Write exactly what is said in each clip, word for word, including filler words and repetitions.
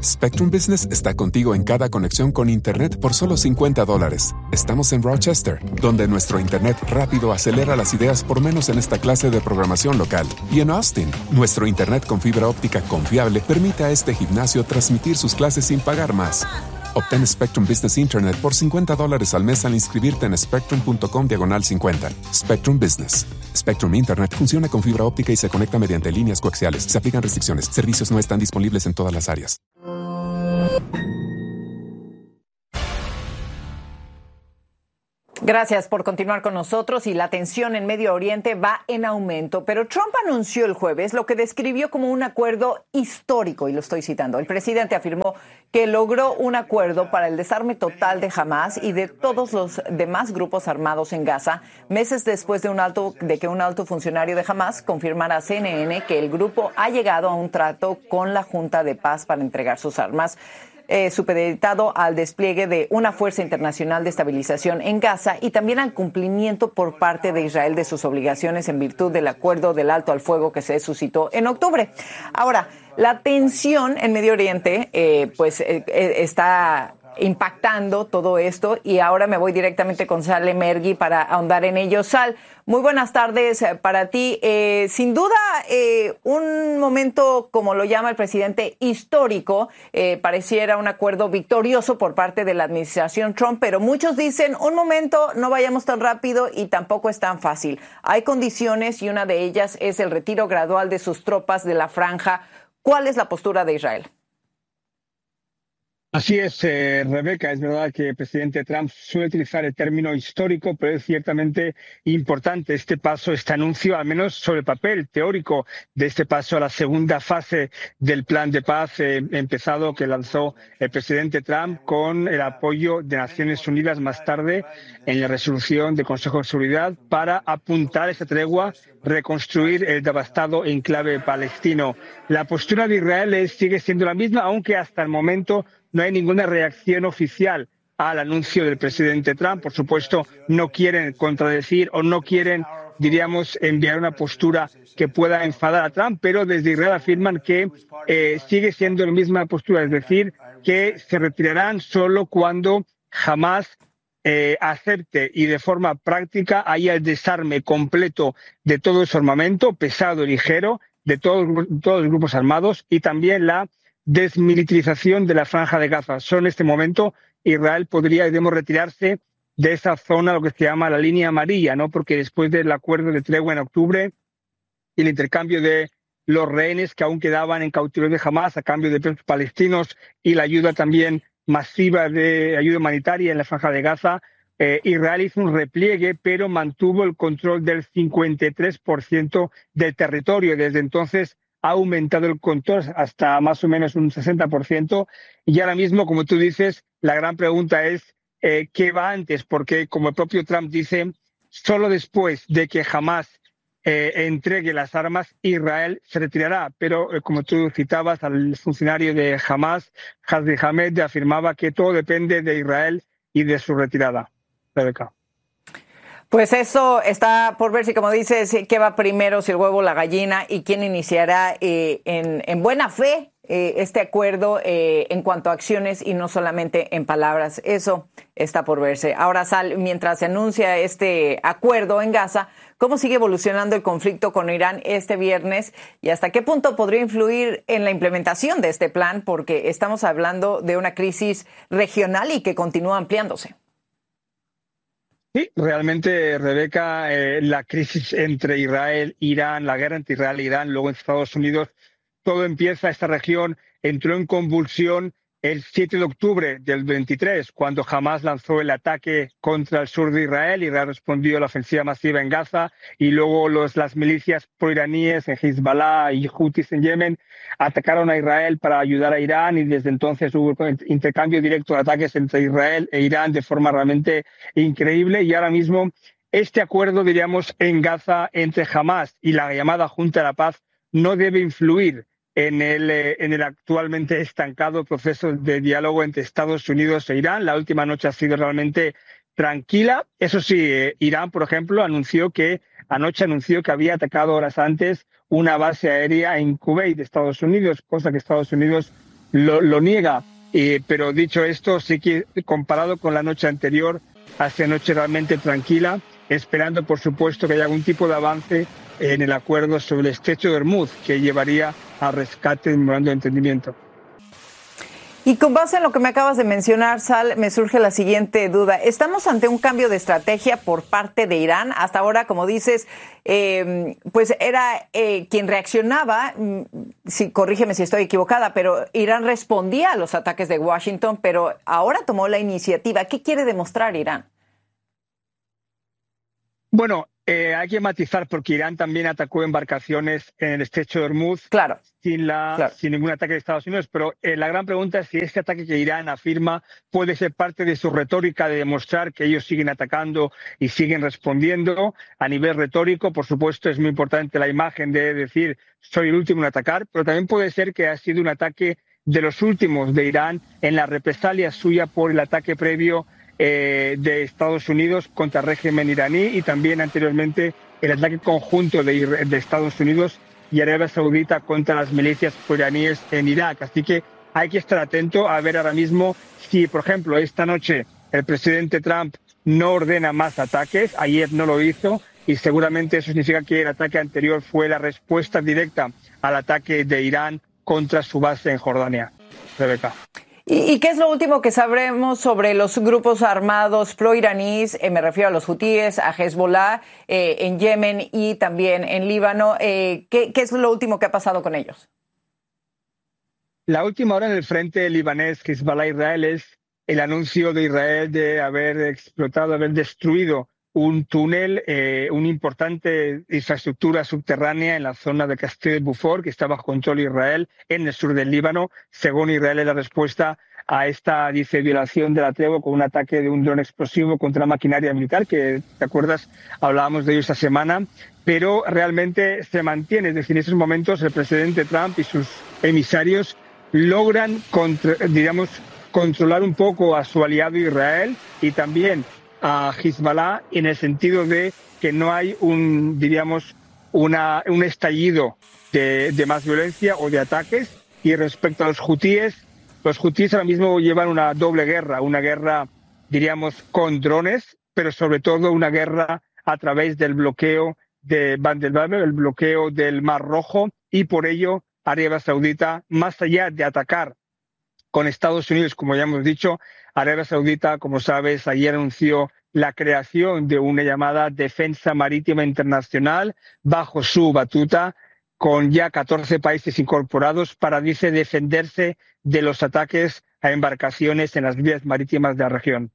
Spectrum Business está contigo en cada conexión con Internet por solo cincuenta dólares. Estamos en Rochester, donde nuestro Internet rápido acelera las ideas por menos en esta clase de programación local. Y en Austin, nuestro Internet con fibra óptica confiable permite a este gimnasio transmitir sus clases sin pagar más. Obtén Spectrum Business Internet por cincuenta dólares al mes al inscribirte en spectrum.com diagonal cincuenta. Spectrum Business. Spectrum Internet funciona con fibra óptica y se conecta mediante líneas coaxiales. Se aplican restricciones. Servicios no están disponibles en todas las áreas. Gracias por continuar con nosotros. Y la tensión en Medio Oriente va en aumento, pero Trump anunció el jueves lo que describió como un acuerdo histórico, y lo estoy citando. El presidente afirmó que logró un acuerdo para el desarme total de Hamás y de todos los demás grupos armados en Gaza, meses después de un alto de que un alto funcionario de Hamás confirmara a C N N que el grupo ha llegado a un trato con la Junta de Paz para entregar sus armas. Eh, supeditado al despliegue de una fuerza internacional de estabilización en Gaza y también al cumplimiento por parte de Israel de sus obligaciones en virtud del acuerdo del alto al fuego que se suscitó en octubre. Ahora, la tensión en Medio Oriente eh, pues eh, eh, está impactando todo esto, y ahora me voy directamente con Sal Emergui para ahondar en ello. Sal, muy buenas tardes para ti. Eh, sin duda, eh, un momento, como lo llama el presidente, histórico. Eh, pareciera un acuerdo victorioso por parte de la administración Trump, pero muchos dicen, un momento, no vayamos tan rápido y tampoco es tan fácil. Hay condiciones y una de ellas es el retiro gradual de sus tropas de la franja. ¿Cuál es la postura de Israel? Así es, eh, Rebeca, es verdad que el presidente Trump suele utilizar el término histórico, pero es ciertamente importante este paso, este anuncio, al menos sobre el papel teórico de este paso a la segunda fase del plan de paz eh, empezado que lanzó el presidente Trump con el apoyo de Naciones Unidas más tarde en la resolución del Consejo de Seguridad para apuntar esa tregua, reconstruir el devastado enclave palestino. La postura de Israel es, sigue siendo la misma, aunque hasta el momento no hay ninguna reacción oficial al anuncio del presidente Trump. Por supuesto, no quieren contradecir o no quieren, diríamos, enviar una postura que pueda enfadar a Trump, pero desde Israel afirman que eh, sigue siendo la misma postura, es decir, que se retirarán solo cuando Hamás eh, acepte y de forma práctica haya el desarme completo de todo su armamento, pesado y ligero, de todos, todos los grupos armados, y también la desmilitarización de la Franja de Gaza. Solo en este momento Israel podría, digamos, retirarse de esa zona, lo que se llama la línea amarilla, ¿no? Porque después del acuerdo de tregua en octubre y el intercambio de los rehenes que aún quedaban en cautiverio de Hamás a cambio de presos palestinos y la ayuda también masiva de ayuda humanitaria en la Franja de Gaza, eh, Israel hizo un repliegue, pero mantuvo el control del cincuenta y tres por ciento del territorio. Desde entonces ha aumentado el control hasta más o menos un sesenta por ciento, y ahora mismo, como tú dices, la gran pregunta es eh, ¿qué va antes? Porque, como el propio Trump dice, solo después de que Hamás eh, entregue las armas, Israel se retirará. Pero, eh, como tú citabas, al funcionario de Hamás, Hazmi Hamed, afirmaba que todo depende de Israel y de su retirada. Rebeca. Pues eso está por ver, si como dices, qué va primero, si el huevo o la gallina, y quién iniciará eh, en, en buena fe eh, este acuerdo eh, en cuanto a acciones y no solamente en palabras. Eso está por verse. Ahora, Sal, mientras se anuncia este acuerdo en Gaza, ¿cómo sigue evolucionando el conflicto con Irán este viernes y hasta qué punto podría influir en la implementación de este plan? Porque estamos hablando de una crisis regional y que continúa ampliándose. Sí, realmente, Rebeca, eh, la crisis entre Israel e Irán, la guerra entre Israel e Irán, luego en Estados Unidos, todo empieza, esta región entró en convulsión el siete de octubre del veintitrés, cuando Hamás lanzó el ataque contra el sur de Israel. Israel respondió a la ofensiva masiva en Gaza, y luego los, las milicias proiraníes en Hezbollah y Houthis en Yemen atacaron a Israel para ayudar a Irán, y desde entonces hubo intercambio directo de ataques entre Israel e Irán de forma realmente increíble. Y ahora mismo este acuerdo, diríamos, en Gaza entre Hamás y la llamada Junta de la Paz no debe influir en el, en el actualmente estancado proceso de diálogo entre Estados Unidos e Irán. La última noche ha sido realmente tranquila. Eso sí, eh, Irán, por ejemplo, anunció que anoche anunció que había atacado horas antes una base aérea en Kuwait de Estados Unidos, cosa que Estados Unidos lo, lo niega. Eh, pero dicho esto, sí que comparado con la noche anterior, hace noche realmente tranquila, esperando por supuesto que haya algún tipo de avance en el acuerdo sobre el estrecho de Hormuz, que llevaría al rescate del memorando de entendimiento. Y con base en lo que me acabas de mencionar, Sal, me surge la siguiente duda. ¿Estamos ante un cambio de estrategia por parte de Irán? Hasta ahora, como dices, eh, pues era eh, quien reaccionaba, si, corrígeme si estoy equivocada, pero Irán respondía a los ataques de Washington, pero ahora tomó la iniciativa. ¿Qué quiere demostrar Irán? Bueno, eh, hay que matizar porque Irán también atacó embarcaciones en el estrecho de Hormuz. Claro. Sin, la, claro. sin ningún ataque de Estados Unidos, pero eh, la gran pregunta es si este ataque que Irán afirma puede ser parte de su retórica de demostrar que ellos siguen atacando y siguen respondiendo. A nivel retórico, por supuesto, es muy importante la imagen de decir soy el último en atacar, pero también puede ser que ha sido un ataque de los últimos de Irán en la represalia suya por el ataque previo eh, de Estados Unidos contra el régimen iraní y también anteriormente el ataque conjunto de, de Estados Unidos y Arabia Saudita contra las milicias iraníes en Irak. Así que hay que estar atento a ver ahora mismo si, por ejemplo, esta noche el presidente Trump no ordena más ataques, ayer no lo hizo, y seguramente eso significa que el ataque anterior fue la respuesta directa al ataque de Irán contra su base en Jordania. Rebeca. ¿Y, ¿Y qué es lo último que sabremos sobre los grupos armados proiraníes? Eh, me refiero a los hutíes, a Hezbollah eh, en Yemen y también en Líbano. Eh, ¿qué, ¿Qué es lo último que ha pasado con ellos? La última hora en el frente libanés Hezbollah-Israel es el anuncio de Israel de haber explotado, haber destruido un túnel, eh, una importante infraestructura subterránea en la zona de Castillo de Beaufort, que está bajo control de Israel en el sur del Líbano. Según Israel, es la respuesta a esta, dice, violación de la tregua con un ataque de un dron explosivo contra la maquinaria militar, que, ¿te acuerdas? Hablábamos de ello esta semana, pero realmente se mantiene. Es decir, en esos momentos el presidente Trump y sus emisarios logran, contra, digamos, controlar un poco a su aliado Israel y también a Hezbollah en el sentido de que no hay un, diríamos, una, un estallido de, de más violencia o de ataques. Y respecto a los hutíes, los hutíes ahora mismo llevan una doble guerra, una guerra, diríamos, con drones, pero sobre todo una guerra a través del bloqueo de Bab el-Mandeb, el bloqueo del Mar Rojo, y por ello Arabia Saudita, más allá de atacar con Estados Unidos, como ya hemos dicho, Arabia Saudita, como sabes, ayer anunció la creación de una llamada Defensa Marítima Internacional bajo su batuta, con ya catorce países incorporados para, dice, defenderse de los ataques a embarcaciones en las vías marítimas de la región.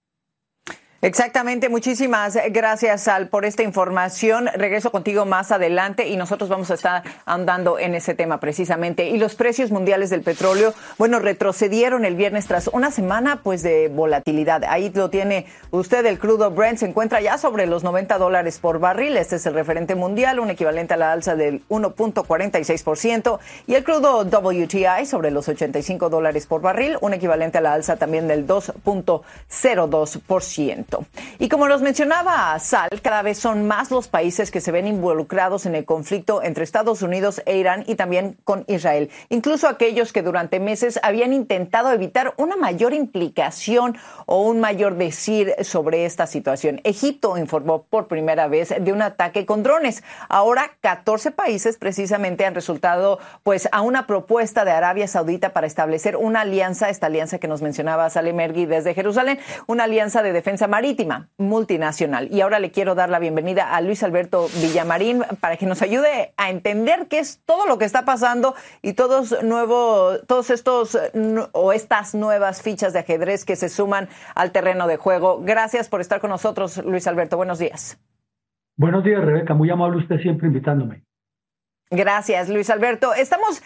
Exactamente, muchísimas gracias, Sal, por esta información. Regreso contigo más adelante y nosotros vamos a estar andando en ese tema precisamente. Y los precios mundiales del petróleo, bueno, retrocedieron el viernes tras una semana pues de volatilidad. Ahí lo tiene usted, el crudo Brent se encuentra ya sobre los noventa dólares por barril. Este es el referente mundial, un equivalente a la alza del uno punto cuarenta y seis por ciento. Y el crudo W T I sobre los ochenta y cinco dólares por barril, un equivalente a la alza también del dos punto cero dos por ciento. Y como nos mencionaba Sal, cada vez son más los países que se ven involucrados en el conflicto entre Estados Unidos e Irán y también con Israel. Incluso aquellos que durante meses habían intentado evitar una mayor implicación o un mayor decir sobre esta situación. Egipto informó por primera vez de un ataque con drones. Ahora catorce países precisamente han resultado pues a una propuesta de Arabia Saudita para establecer una alianza, esta alianza que nos mencionaba Saleh Mergui desde Jerusalén, una alianza de defensa marítima multinacional. Y ahora le quiero dar la bienvenida a Luis Alberto Villamarín para que nos ayude a entender qué es todo lo que está pasando y todos nuevos, todos estos o estas nuevas fichas de ajedrez que se suman al terreno de juego. Gracias por estar con nosotros, Luis Alberto. Buenos días. Buenos días, Rebeca. Muy amable usted siempre invitándome. Gracias, Luis Alberto. Estamos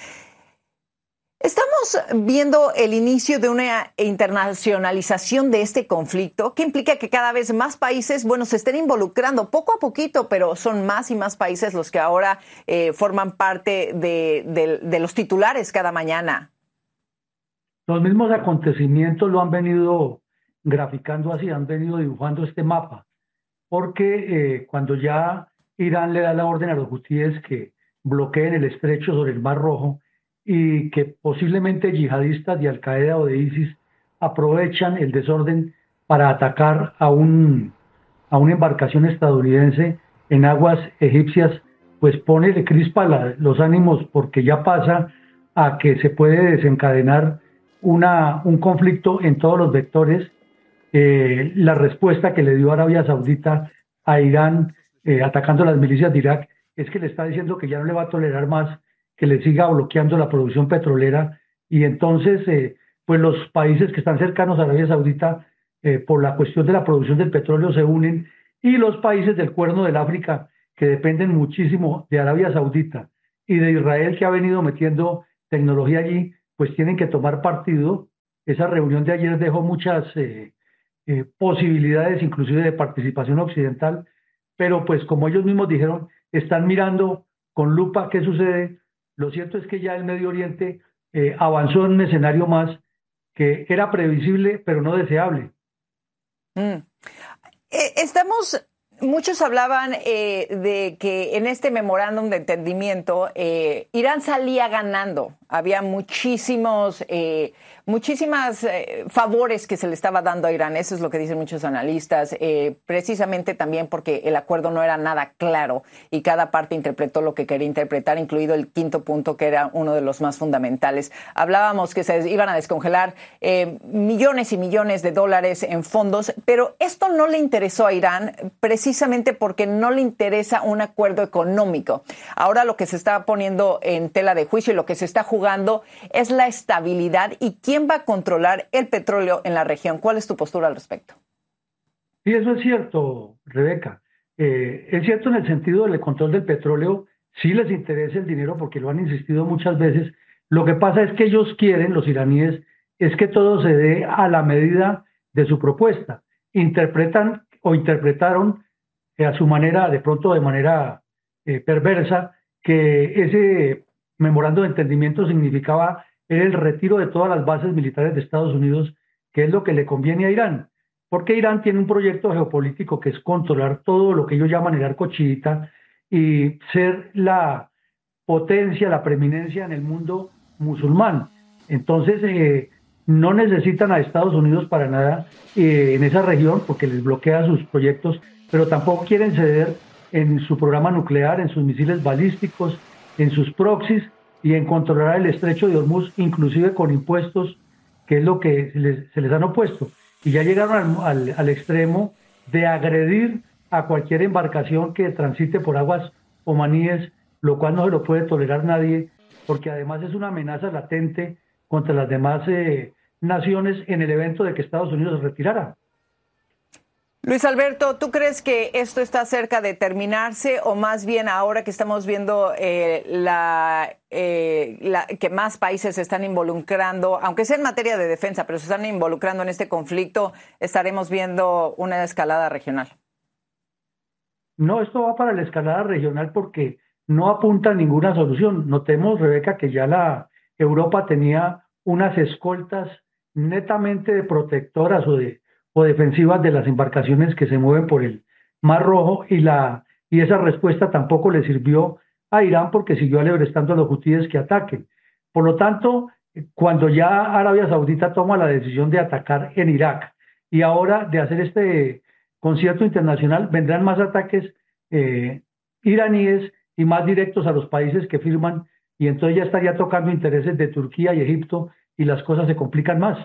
Estamos viendo el inicio de una internacionalización de este conflicto, que implica que cada vez más países, bueno, se estén involucrando poco a poquito, pero son más y más países los que ahora eh, forman parte de, de, de los titulares cada mañana. Los mismos acontecimientos lo han venido graficando así, han venido dibujando este mapa, porque eh, cuando ya Irán le da la orden a los hutíes que bloqueen el estrecho sobre el Mar Rojo, y que posiblemente yihadistas de Al-Qaeda o de ISIS aprovechan el desorden para atacar a, un, a una embarcación estadounidense en aguas egipcias, pues pone, le crispa la, los ánimos, porque ya pasa a que se puede desencadenar una, un conflicto en todos los vectores. Eh, la respuesta que le dio Arabia Saudita a Irán eh, atacando las milicias de Irak es que le está diciendo que ya no le va a tolerar más que le siga bloqueando la producción petrolera, y entonces eh, pues los países que están cercanos a Arabia Saudita eh, por la cuestión de la producción del petróleo se unen, y los países del Cuerno del África, que dependen muchísimo de Arabia Saudita y de Israel, que ha venido metiendo tecnología allí, pues tienen que tomar partido. Esa reunión de ayer dejó muchas eh, eh, posibilidades inclusive de participación occidental, pero pues como ellos mismos dijeron, están mirando con lupa qué sucede. Lo cierto es que ya el Medio Oriente eh, avanzó en un escenario más que era previsible, pero no deseable. Mm. Eh, estamos, muchos hablaban eh, de que en este memorándum de entendimiento eh, Irán salía ganando. Había muchísimos, eh, muchísimas eh, favores que se le estaba dando a Irán. Eso es lo que dicen muchos analistas, eh, precisamente también porque el acuerdo no era nada claro y cada parte interpretó lo que quería interpretar, incluido el quinto punto, que era uno de los más fundamentales. Hablábamos que se iban a descongelar eh, millones y millones de dólares en fondos, pero esto no le interesó a Irán precisamente porque no le interesa un acuerdo económico. Ahora lo que se está poniendo en tela de juicio y lo que se está jugando es la estabilidad y quién va a controlar el petróleo en la región. ¿Cuál es tu postura al respecto? Sí, eso es cierto, Rebeca. Eh, es cierto en el sentido del control del petróleo, sí les interesa el dinero porque lo han insistido muchas veces. Lo que pasa es que ellos quieren, los iraníes, es que todo se dé a la medida de su propuesta. Interpretan o interpretaron eh, a su manera, de pronto de manera eh, perversa, que ese memorando de entendimiento significaba el retiro de todas las bases militares de Estados Unidos, que es lo que le conviene a Irán, porque Irán tiene un proyecto geopolítico que es controlar todo lo que ellos llaman el arco chiita y ser la potencia, la preeminencia en el mundo musulmán. Entonces eh, no necesitan a Estados Unidos para nada eh, en esa región, porque les bloquea sus proyectos, pero tampoco quieren ceder en su programa nuclear, en sus misiles balísticos, en sus proxies y en controlar el estrecho de Hormuz, inclusive con impuestos, que es lo que se les, se les han opuesto. Y ya llegaron al, al, al extremo de agredir a cualquier embarcación que transite por aguas omaníes, lo cual no se lo puede tolerar nadie, porque además es una amenaza latente contra las demás eh, naciones en el evento de que Estados Unidos se retirara. Luis Alberto, ¿tú crees que esto está cerca de terminarse o más bien ahora que estamos viendo eh, la, eh, la, que más países se están involucrando, aunque sea en materia de defensa, pero se están involucrando en este conflicto, estaremos viendo una escalada regional? No, esto va para la escalada regional porque no apunta a ninguna solución. Notemos, Rebeca, que ya la Europa tenía unas escoltas netamente de protectoras o de o defensivas de las embarcaciones que se mueven por el Mar Rojo, y la y esa respuesta tampoco le sirvió a Irán porque siguió alebrestando a los hutíes que ataquen. Por lo tanto, cuando ya Arabia Saudita toma la decisión de atacar en Irak y ahora de hacer este concierto internacional, vendrán más ataques eh, iraníes y más directos a los países que firman, y entonces ya estaría tocando intereses de Turquía y Egipto y las cosas se complican más.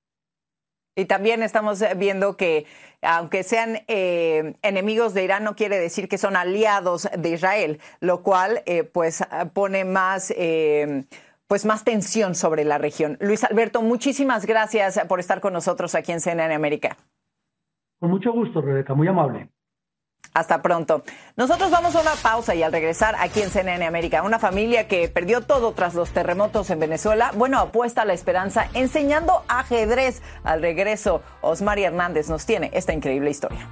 Y también estamos viendo que, aunque sean eh, enemigos de Irán, no quiere decir que son aliados de Israel, lo cual eh, pues pone más, eh, pues más tensión sobre la región. Luis Alberto, muchísimas gracias por estar con nosotros aquí en C N N América. Con mucho gusto, Rebeca, muy amable. Hasta pronto. Nosotros vamos a una pausa y al regresar aquí en C N N América, una familia que perdió todo tras los terremotos en Venezuela, bueno, apuesta a la esperanza enseñando ajedrez. Al regreso, Osmari Hernández nos tiene esta increíble historia.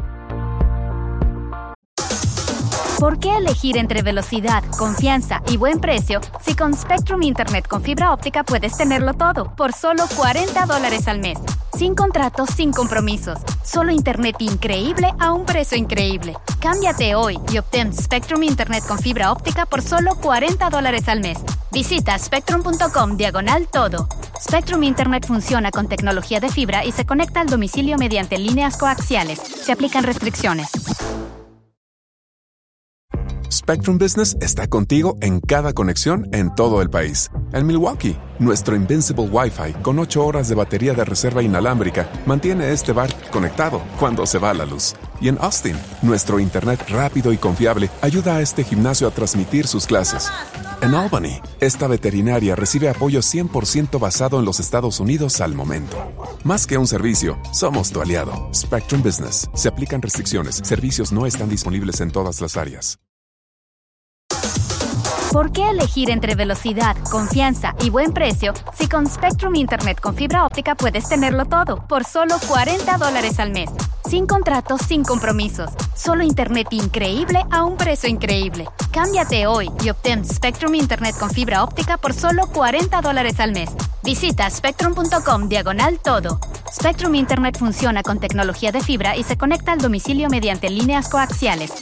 ¿Por qué elegir entre velocidad, confianza y buen precio si con Spectrum Internet con fibra óptica puedes tenerlo todo por solo cuarenta dólares al mes? Sin contratos, sin compromisos. Solo Internet increíble a un precio increíble. Cámbiate hoy y obtén Spectrum Internet con fibra óptica por solo cuarenta dólares al mes. Visita spectrum.com diagonal todo. Spectrum Internet funciona con tecnología de fibra y se conecta al domicilio mediante líneas coaxiales. Se aplican restricciones. Spectrum Business está contigo en cada conexión en todo el país. En Milwaukee, nuestro Invincible Wi-Fi con ocho horas de batería de reserva inalámbrica mantiene este bar conectado cuando se va la luz. Y en Austin, nuestro internet rápido y confiable ayuda a este gimnasio a transmitir sus clases. En Albany, esta veterinaria recibe apoyo cien por ciento basado en los Estados Unidos al momento. Más que un servicio, somos tu aliado. Spectrum Business. Se aplican restricciones. Servicios no están disponibles en todas las áreas. ¿Por qué elegir entre velocidad, confianza y buen precio si con Spectrum Internet con fibra óptica puedes tenerlo todo por solo cuarenta dólares al mes? Sin contratos, sin compromisos. Solo internet increíble a un precio increíble. Cámbiate hoy y obtén Spectrum Internet con fibra óptica por solo cuarenta dólares al mes. Visita spectrum.com diagonal todo. Spectrum Internet funciona con tecnología de fibra y se conecta al domicilio mediante líneas coaxiales.